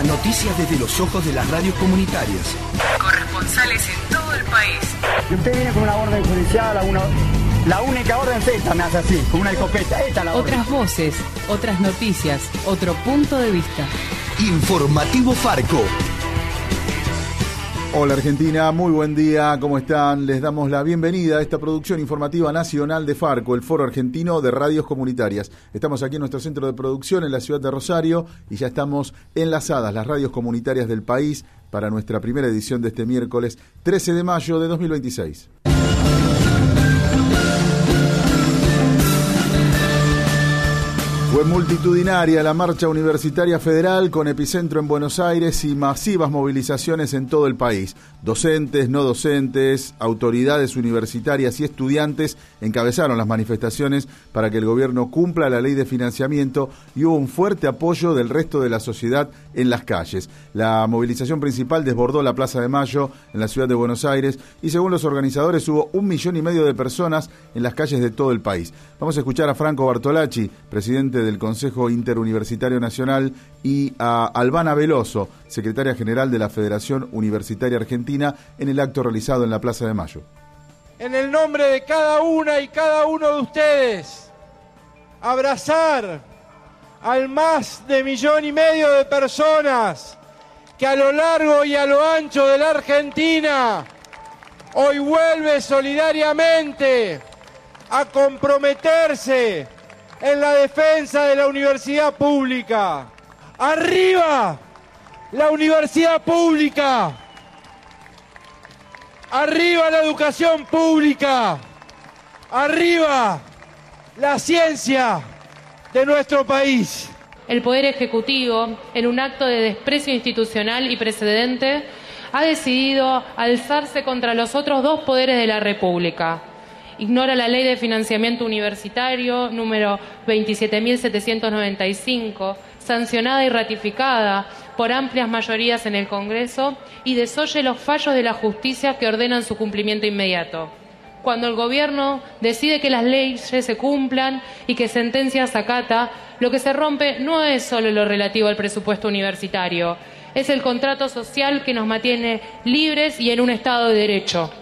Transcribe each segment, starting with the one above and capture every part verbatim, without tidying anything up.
La noticia desde los ojos de las radios comunitarias. Corresponsales en todo el país. Y usted viene con una orden judicial, a una, la única orden es esta, me hace así, con una escopeta. Esta es la orden. Otras voces, otras noticias, otro punto de vista. Informativo Farco. Hola Argentina, muy buen día, ¿cómo están? Les damos la bienvenida a esta producción informativa nacional de Farco, el Foro Argentino de Radios Comunitarias. Estamos aquí en nuestro centro de producción en la ciudad de Rosario y ya estamos enlazadas las radios comunitarias del país para nuestra primera edición de este miércoles trece de mayo de dos mil veintiséis. Fue multitudinaria la marcha universitaria federal con epicentro en Buenos Aires y masivas movilizaciones en todo el país. Docentes, no docentes, autoridades universitarias y estudiantes encabezaron las manifestaciones para que el gobierno cumpla la ley de financiamiento y hubo un fuerte apoyo del resto de la sociedad en las calles. La movilización principal desbordó la Plaza de Mayo en la ciudad de Buenos Aires y según los organizadores hubo un millón y medio de personas en las calles de todo el país. Vamos a escuchar a Franco Bartolacci, presidente del Consejo Interuniversitario Nacional, y a Albana Veloso, secretaria general de la Federación Universitaria Argentina, en el acto realizado en la Plaza de Mayo. En el nombre de cada una y cada uno de ustedes, abrazar al más de millón y medio de personas que a lo largo y a lo ancho de la Argentina hoy vuelve solidariamente a comprometerse en la defensa de la universidad pública. ¡Arriba la universidad pública! ¡Arriba la educación pública! ¡Arriba la ciencia de nuestro país! El Poder Ejecutivo, en un acto de desprecio institucional y precedente, ha decidido alzarse contra los otros dos poderes de la República. Ignora la Ley de Financiamiento Universitario número veintisiete mil setecientos noventa y cinco, sancionada y ratificada por amplias mayorías en el Congreso, y desoye los fallos de la justicia que ordenan su cumplimiento inmediato. Cuando el gobierno decide que las leyes se cumplan y que sentencias acata, lo que se rompe no es solo lo relativo al presupuesto universitario, es el contrato social que nos mantiene libres y en un Estado de Derecho.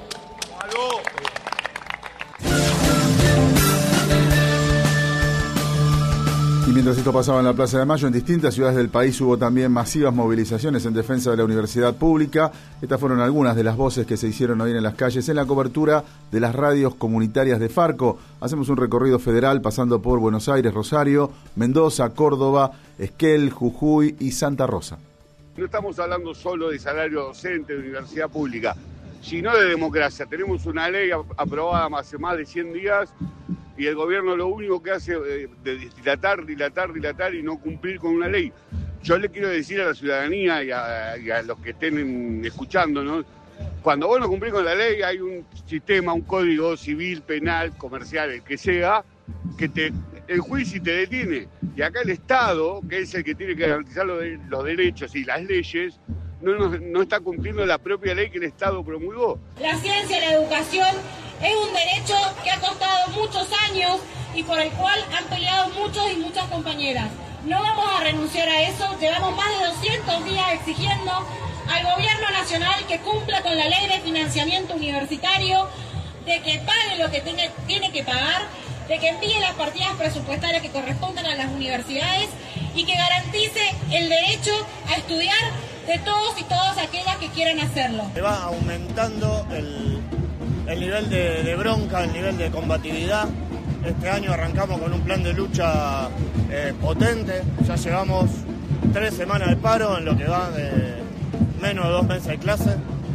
Y mientras esto pasaba en la Plaza de Mayo, en distintas ciudades del país hubo también masivas movilizaciones en defensa de la universidad pública. Estas fueron algunas de las voces que se hicieron hoy en las calles en la cobertura de las radios comunitarias de Farco. Hacemos un recorrido federal pasando por Buenos Aires, Rosario, Mendoza, Córdoba, Esquel, Jujuy y Santa Rosa. No estamos hablando solo de salario docente, de universidad pública, sino de democracia. Tenemos una ley aprobada hace más de cien días y el gobierno lo único que hace es dilatar, dilatar, dilatar y no cumplir con una ley. Yo le quiero decir a la ciudadanía y a, y a los que estén escuchándonos, cuando vos no cumplís con la ley hay un sistema, un código civil, penal, comercial, el que sea, que te enjuicia y te detiene. Y acá el Estado, que es el que tiene que garantizar los, de, los derechos y las leyes, no, no, no está cumpliendo la propia ley que el Estado promulgó. La ciencia y la educación es un derecho que ha costado muchos años y por el cual han peleado muchos y muchas compañeras. No vamos a renunciar a eso, llevamos más de doscientos días exigiendo al gobierno nacional que cumpla con la ley de financiamiento universitario, de que pague lo que tiene, tiene que pagar, de que envíe las partidas presupuestarias que correspondan a las universidades y que garantice el derecho a estudiar de todos y todas aquellas que quieran hacerlo. Se va aumentando el, el nivel de, de bronca, el nivel de combatividad. Este año arrancamos con un plan de lucha eh, potente, ya llevamos tres semanas de paro en lo que va de menos de dos meses de clase.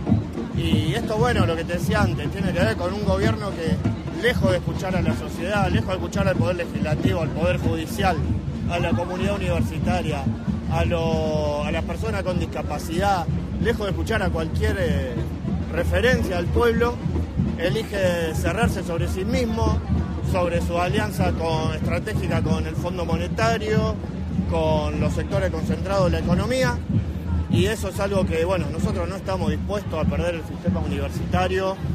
Y esto, bueno, lo que te decía antes, tiene que ver con un gobierno que, lejos de escuchar a la sociedad, lejos de escuchar al Poder Legislativo, al Poder Judicial, a la comunidad universitaria, a, lo, a las personas con discapacidad, lejos de escuchar a cualquier eh, referencia al pueblo, elige cerrarse sobre sí mismo, sobre su alianza con, estratégica con el Fondo Monetario, con los sectores concentrados de la economía, y eso es algo que, bueno, nosotros no estamos dispuestos a perder el sistema universitario,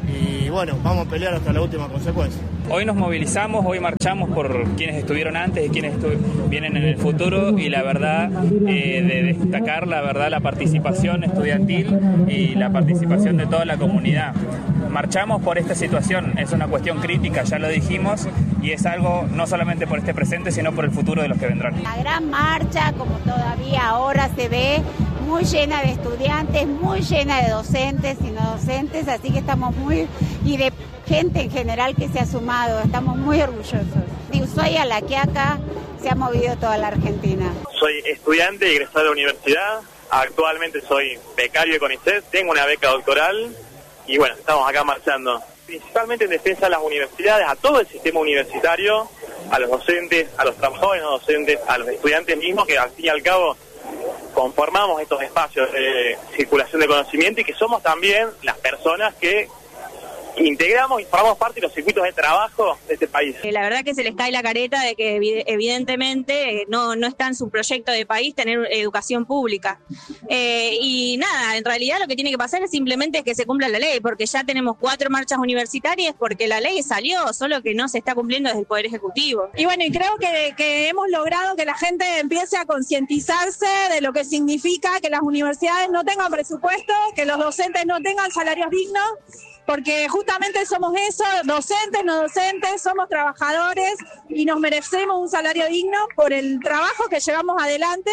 y bueno, vamos a pelear hasta la última consecuencia. Hoy nos movilizamos, hoy marchamos por quienes estuvieron antes y quienes vienen en el futuro, y la verdad, eh, de destacar la verdad la participación estudiantil y la participación de toda la comunidad. Marchamos por esta situación, es una cuestión crítica, ya lo dijimos, y es algo no solamente por este presente, sino por el futuro de los que vendrán. La gran marcha, como todavía ahora se ve, muy llena de estudiantes, muy llena de docentes y no docentes, así que estamos muy, y de gente en general que se ha sumado, estamos muy orgullosos. De Ushuaia a La Quiaca se ha movido toda la Argentina. Soy estudiante egresado de la universidad, actualmente soy becario de CONICET, tengo una beca doctoral y bueno, estamos acá marchando, principalmente en defensa de las universidades, a todo el sistema universitario, a los docentes, a los trabajadores no docentes, a los estudiantes mismos, que al fin y al cabo conformamos estos espacios de circulación de conocimiento y que somos también las personas que integramos y formamos parte de los circuitos de trabajo de este país. La verdad que se les cae la careta de que evidentemente no, no está en su proyecto de país tener educación pública. Eh, y nada, en realidad lo que tiene que pasar es simplemente que se cumpla la ley, porque ya tenemos cuatro marchas universitarias, porque la ley salió, solo que no se está cumpliendo desde el Poder Ejecutivo. Y bueno, y creo que, que hemos logrado que la gente empiece a concientizarse de lo que significa que las universidades no tengan presupuesto, que los docentes no tengan salarios dignos, porque justamente somos eso, docentes, no docentes, somos trabajadores y nos merecemos un salario digno por el trabajo que llevamos adelante.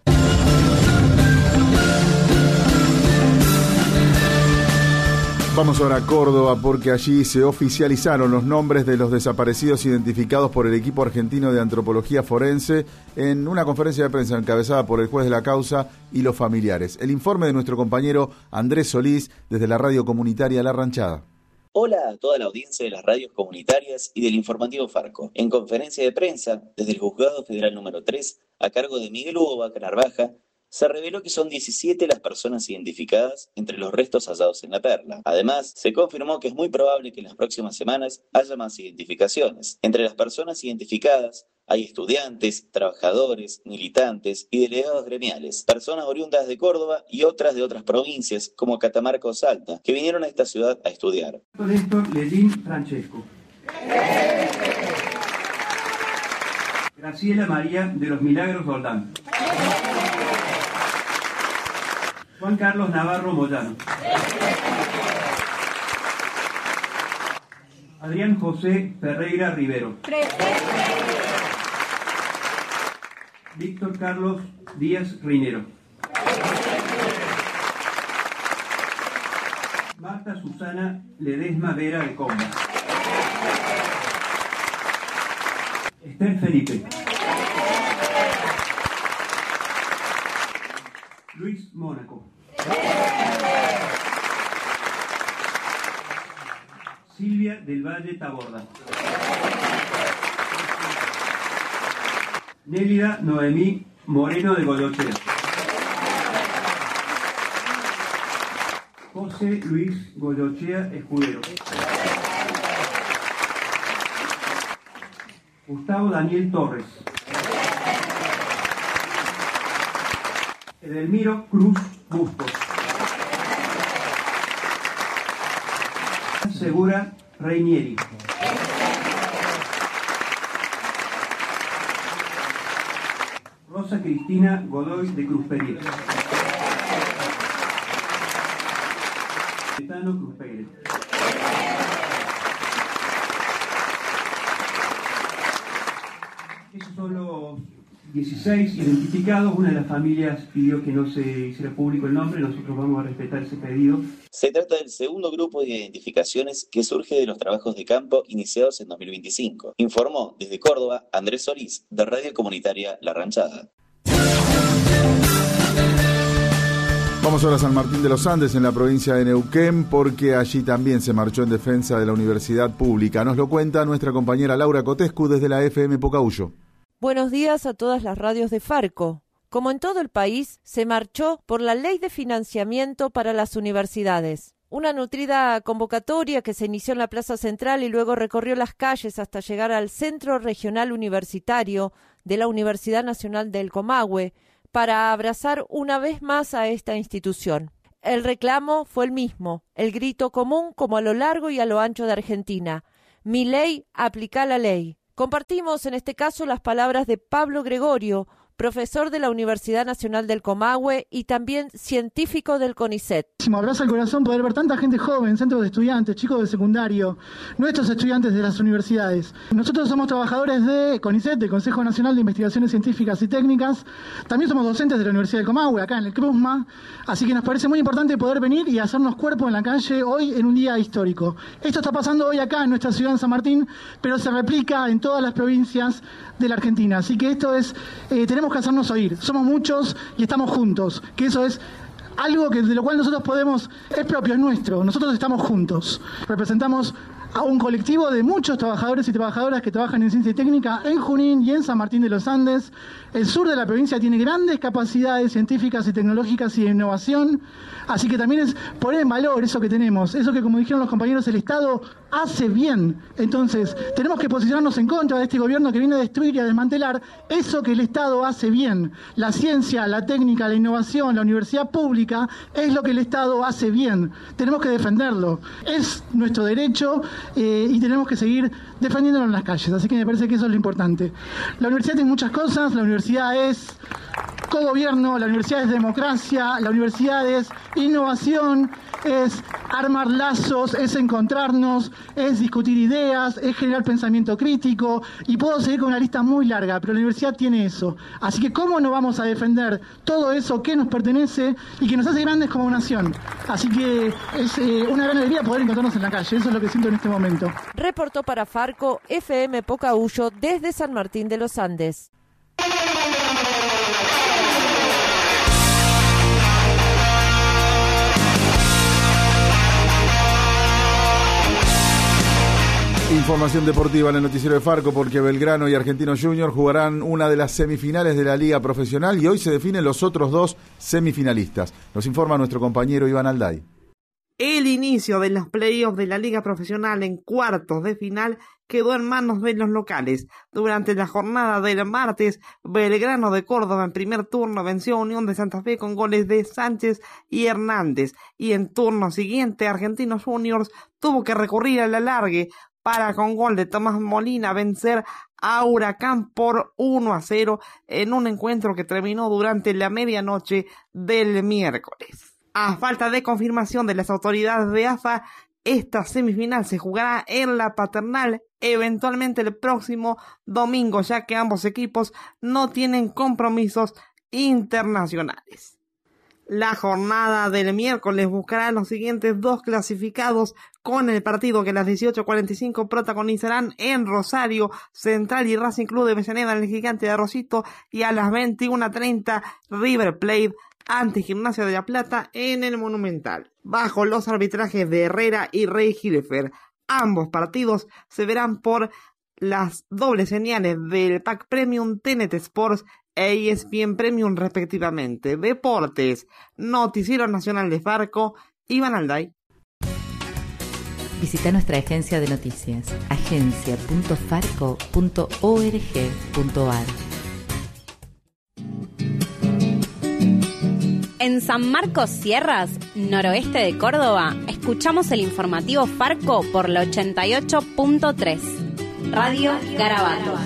Vamos ahora a Córdoba porque allí se oficializaron los nombres de los desaparecidos identificados por el equipo argentino de antropología forense en una conferencia de prensa encabezada por el juez de la causa y los familiares. El informe de nuestro compañero Andrés Solís desde la radio comunitaria La Ranchada. Hola a toda la audiencia de las radios comunitarias y del informativo Farco. En conferencia de prensa desde el Juzgado Federal número tres, a cargo de Miguel Hugo Vaca Narvaja, se reveló que son diecisiete las personas identificadas entre los restos hallados en La Perla. Además, se confirmó que es muy probable que en las próximas semanas haya más identificaciones. Entre las personas identificadas hay estudiantes, trabajadores, militantes y delegados gremiales, personas oriundas de Córdoba y otras de otras provincias como Catamarca o Salta, que vinieron a esta ciudad a estudiar. Néstor Ledín Francesco. Graciela María de los Milagros Roldán. Juan Carlos Navarro Moyano. Adrián José Ferreira Rivero. Víctor Carlos Díaz Rinero. Marta Susana Ledesma Vera de Comba. Esther Felipe. Luis Mónaco. Silvia del Valle Taborda. Nélida Noemí Moreno de Goyochea. José Luis Goyochea Escudero. Gustavo Daniel Torres. Edelmiro Cruz Bustos. Segura Reinieri. Rosa Cristina Godoy de Cruz Pérez. Betano Cruz Pérez. Esos son los dieciséis identificados. Una de las familias pidió que no se hiciera público el nombre, nosotros vamos a respetar ese pedido. Se trata del segundo grupo de identificaciones que surge de los trabajos de campo iniciados en dos mil veinticinco. Informó desde Córdoba Andrés Solís, de Radio Comunitaria La Ranchada. Vamos ahora a San Martín de los Andes, en la provincia de Neuquén, porque allí también se marchó en defensa de la universidad pública. Nos lo cuenta nuestra compañera Laura Cotescu desde la F M Pocahuyo. Buenos días a todas las radios de Farco. Como en todo el país, se marchó por la Ley de Financiamiento para las Universidades. Una nutrida convocatoria que se inició en la Plaza Central y luego recorrió las calles hasta llegar al Centro Regional Universitario de la Universidad Nacional del Comahue para abrazar una vez más a esta institución. El reclamo fue el mismo, el grito común como a lo largo y a lo ancho de Argentina. Mi ley, aplica la ley. Compartimos en este caso las palabras de Pablo Gregorio, profesor de la Universidad Nacional del Comahue y también científico del CONICET. Me abraza el corazón poder ver tanta gente joven, centros de estudiantes, chicos de secundario, nuestros estudiantes de las universidades. Nosotros somos trabajadores de CONICET, del Consejo Nacional de Investigaciones Científicas y Técnicas. También somos docentes de la Universidad del Comahue, acá en el CRUSMA. Así que nos parece muy importante poder venir y hacernos cuerpo en la calle hoy en un día histórico. Esto está pasando hoy acá en nuestra ciudad, en San Martín, pero se replica en todas las provincias de la Argentina. Así que esto es, eh, tenemos que hacernos oír. Somos muchos y estamos juntos, que eso es algo que de lo cual nosotros podemos, es propio, es nuestro. Nosotros estamos juntos. Representamos a un colectivo de muchos trabajadores y trabajadoras que trabajan en ciencia y técnica en Junín y en San Martín de los Andes. El sur de la provincia tiene grandes capacidades científicas y tecnológicas y de innovación, así que también es poner en valor eso que tenemos, eso que, como dijeron los compañeros, el Estado hace bien. Entonces, tenemos que posicionarnos en contra de este gobierno que viene a destruir y a desmantelar eso que el Estado hace bien. La ciencia, la técnica, la innovación, la universidad pública es lo que el Estado hace bien. Tenemos que defenderlo. Es nuestro derecho eh, y tenemos que seguir defendiéndolo en las calles. Así que me parece que eso es lo importante. La universidad tiene muchas cosas. La universidad es cogobierno, la universidad es democracia, la universidad es innovación, es armar lazos, es encontrarnos, es discutir ideas, es generar pensamiento crítico, y puedo seguir con una lista muy larga, pero la universidad tiene eso. Así que ¿cómo no vamos a defender todo eso que nos pertenece y que nos hace grandes como nación? Así que es eh, una gran alegría poder encontrarnos en la calle, eso es lo que siento en este momento. Reportó para Farco F M Pocahuyo desde San Martín de los Andes. Información deportiva en el noticiero de Farco, porque Belgrano y Argentinos Juniors jugarán una de las semifinales de la Liga Profesional y hoy se definen los otros dos semifinalistas. Nos informa nuestro compañero Iván Alday. El inicio de los playoffs de la Liga Profesional en cuartos de final quedó en manos de los locales. Durante la jornada del martes, Belgrano de Córdoba en primer turno venció a Unión de Santa Fe con goles de Sánchez y Hernández, y en turno siguiente Argentinos Juniors tuvo que recurrir al alargue para, con gol de Tomás Molina, vencer a Huracán por uno a cero en un encuentro que terminó durante la medianoche del miércoles. A falta de confirmación de las autoridades de A F A, esta semifinal se jugará en la Paternal eventualmente el próximo domingo, ya que ambos equipos no tienen compromisos internacionales. La jornada del miércoles buscará los siguientes dos clasificados, con el partido que a las dieciocho cuarenta y cinco protagonizarán en Rosario, Central y Racing Club de Avellaneda en el Gigante de Rosito, y a las veintiuna treinta River Plate ante Gimnasia de la Plata en el Monumental, bajo los arbitrajes de Herrera y Rey Hilfer. Ambos partidos se verán por las dobles señales del Pack Premium, T N T Sports e E S P N Premium respectivamente. Deportes, Noticiero Nacional de Farco, Iván Alday. Visita nuestra agencia de noticias, agencia punto farco punto org punto ar. En San Marcos Sierras, noroeste de Córdoba, escuchamos el informativo Farco por la ochenta y ocho punto tres. Radio Garabato.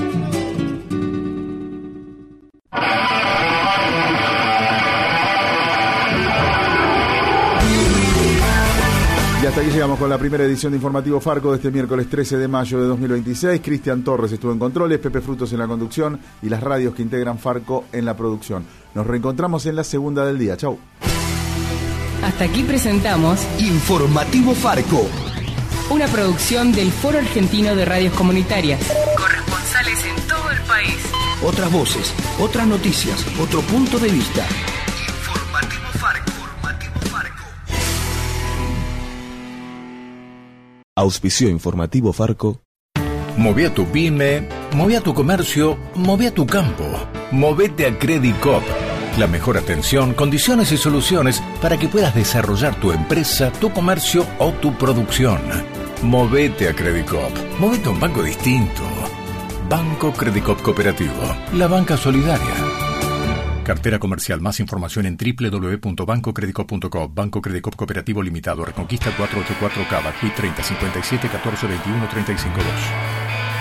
Y hasta aquí llegamos con la primera edición de Informativo Farco de este miércoles trece de mayo de dos mil veintiséis. Cristian Torres estuvo en controles, Pepe Frutos en la conducción y las radios que integran Farco en la producción. Nos reencontramos en la segunda del día. Chau. Hasta aquí presentamos Informativo Farco, una producción del Foro Argentino de Radios Comunitarias. Corresponsales en todo el país. Otras voces, otras noticias, otro punto de vista. Informativo Farco. Auspicio Informativo Farco. Moví a tu pyme, moví a tu comercio, moví a tu campo. Movete a Credicop. La mejor atención, condiciones y soluciones para que puedas desarrollar tu empresa, tu comercio o tu producción. Movete a Credicop. Movete a un banco distinto. Banco Credicop Cooperativo. La banca solidaria. Cartera comercial. Más información en doble u doble u doble u punto banco credicop punto com. Banco Credicop Cooperativo Limitado. Reconquista cuatrocientos ochenta y cuatro Cava. Q treinta cincuenta y siete catorce veintiuno treinta y cinco dos.